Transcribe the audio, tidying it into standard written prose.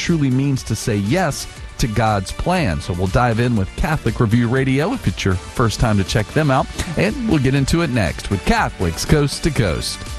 truly means to say yes to God's plan. So we'll dive in with Catholic Review Radio if it's your first time to check them out, and we'll get into it next with Catholics Coast to Coast.